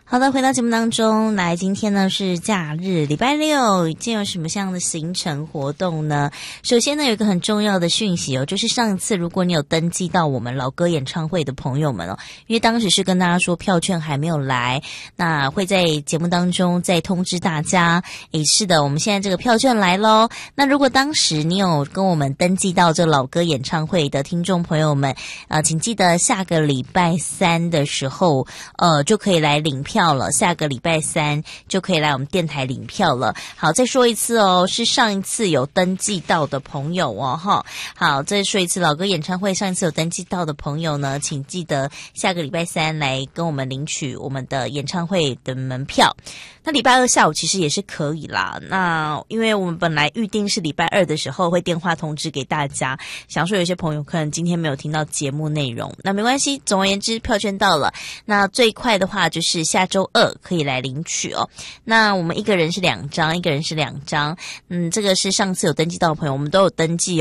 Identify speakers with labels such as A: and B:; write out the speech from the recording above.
A: 好的，回到节目当中来，今天呢是假日，礼拜六，今天有什么样的行程活动呢？首先呢，有一个很重要的讯息哦，就是上一次如果你有登记到我们老歌演唱会的朋友们哦，因为当时是跟大家说票券还没有来，那会在节目当中再通知大家。诶，是的，我们现在这个票券来咯。那如果当时你有跟我们登记到这老歌演唱会的听众朋友们，请记得下个礼拜三的时候，就可以来领票了，下个礼拜三就可以来我们电台领票了。好，再说一次哦，是上一次有登记到的朋友哦，哈。好，再说一次，老歌演唱会上一次有登记到的朋友呢，请记得下个礼拜三来跟我们领取我们的演唱会的门票。那礼拜二下午其实也是可以啦。那因为我们本来预定是礼拜二的时候会电话通知给大家，想说有些朋友可能今天没有听到节目内容，那没关系，总而言之票券到了。那最快的话就是下周二可以来领取哦。那我们一个人是2张，一个人是2张。这个是上次有登记到的朋友，我们都有登记